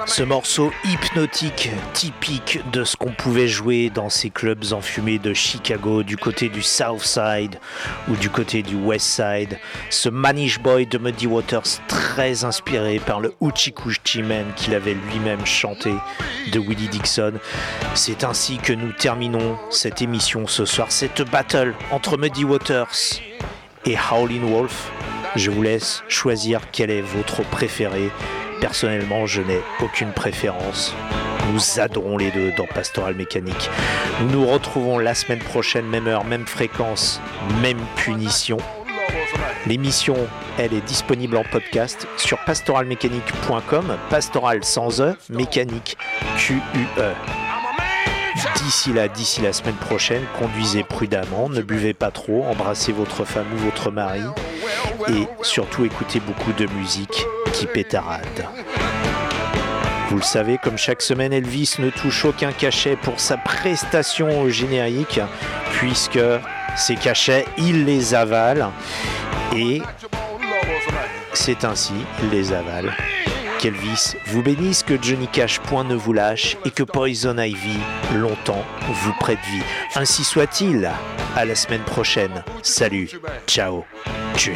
Ce morceau hypnotique, typique de ce qu'on pouvait jouer dans ces clubs enfumés de Chicago, du côté du South Side ou du côté du West Side. Ce Manish Boy de Muddy Waters, très inspiré par le Hoochie Coochie Man qu'il avait lui-même chanté de Willie Dixon. C'est ainsi que nous terminons cette émission ce soir, cette battle entre Muddy Waters et Howlin' Wolf. Je vous laisse choisir quel est votre préféré. Personnellement, je n'ai aucune préférence. Nous adorons les deux dans Pastoral Mécanique. Nous nous retrouvons la semaine prochaine, même heure, même fréquence, même punition. L'émission, elle est disponible en podcast sur pastoralmécanique.com, pastoral sans E, mécanique Q-U-E. D'ici la semaine prochaine, conduisez prudemment, ne buvez pas trop, embrassez votre femme ou votre mari et surtout écoutez beaucoup de musique qui pétarade. Vous le savez, comme chaque semaine, Elvis ne touche aucun cachet pour sa prestation au générique, puisque ces cachets, il les avale, et c'est ainsi, il les avale. Qu'Elvis vous bénisse, que Johnny Cash point ne vous lâche, et que Poison Ivy longtemps vous prête vie. Ainsi soit-il. À la semaine prochaine. Salut, ciao, tchuss.